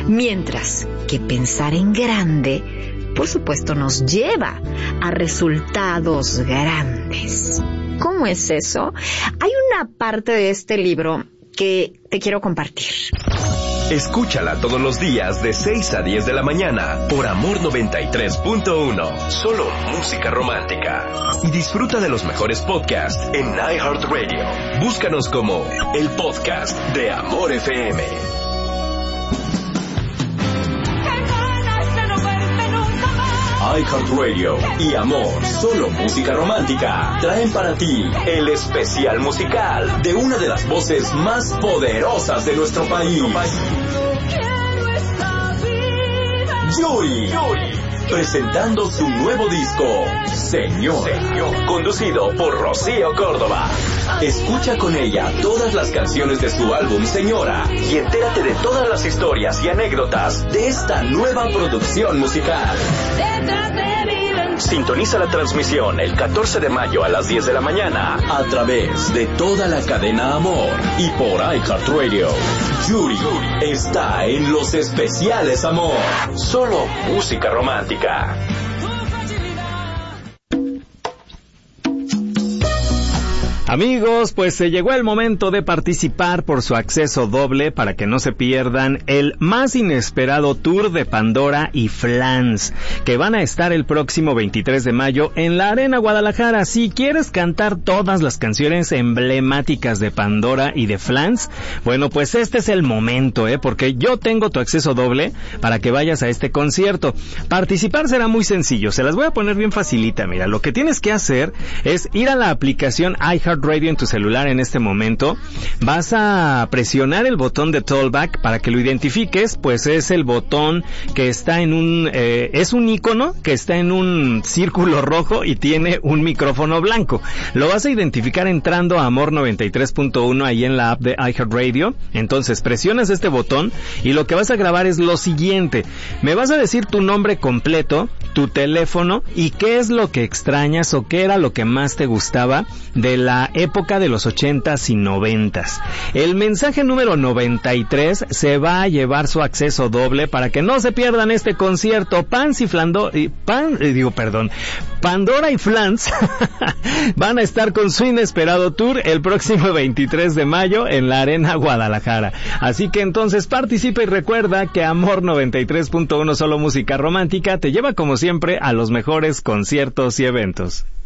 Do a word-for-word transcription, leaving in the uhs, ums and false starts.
Mientras que pensar en grande, por supuesto, nos lleva a resultados grandes. ¿Cómo es eso? Hay una parte de este libro que te quiero compartir. Escúchala todos los días de seis a diez de la mañana por Amor noventa y tres punto uno. Solo música romántica. Y disfruta de los mejores podcasts en iHeartRadio. Búscanos como el podcast de Amor F M. iHeartRadio y Amor, solo música romántica, traen para ti el especial musical de una de las voces más poderosas de nuestro país. Yuri, presentando su nuevo disco, Señor, Señor, conducido por Rocío Córdoba. Escucha con ella todas las canciones de su álbum Señora y entérate de todas las historias y anécdotas de esta nueva producción musical. Sintoniza la transmisión el catorce de mayo a las diez de la mañana a través de toda la cadena Amor y por iHeartRadio. Yuri está en los especiales Amor. Solo música romántica. Amigos, pues se llegó el momento de participar por su acceso doble para que no se pierdan el más inesperado tour de Pandora y Flans, que van a estar el próximo veintitrés de mayo en la Arena Guadalajara. Si quieres cantar todas las canciones emblemáticas de Pandora y de Flans, bueno, pues este es el momento, ¿eh? Porque yo tengo tu acceso doble para que vayas a este concierto. Participar será muy sencillo, se las voy a poner bien facilita. Mira, lo que tienes que hacer es ir a la aplicación iHeartRadio en tu celular en este momento. Vas a presionar el botón de Talkback para que lo identifiques, pues es el botón que está en un eh, es un icono que está en un círculo rojo y tiene un micrófono blanco. Lo vas a identificar entrando a Amor noventa y tres punto uno ahí en la app de iHeartRadio. Entonces presionas este botón y lo que vas a grabar es lo siguiente: me vas a decir tu nombre completo, tu teléfono y qué es lo que extrañas o qué era lo que más te gustaba de la época de los ochentas y noventas. El mensaje número noventa y tres se va a llevar su acceso doble para que no se pierdan este concierto. Pans y Flando, y Pan, eh, digo, perdón, Pandora y Flans van a estar con su inesperado tour el próximo veintitrés de mayo en la Arena Guadalajara. Así que entonces participa y recuerda que Amor noventa y tres punto uno, solo música romántica, te lleva como siempre a los mejores conciertos y eventos.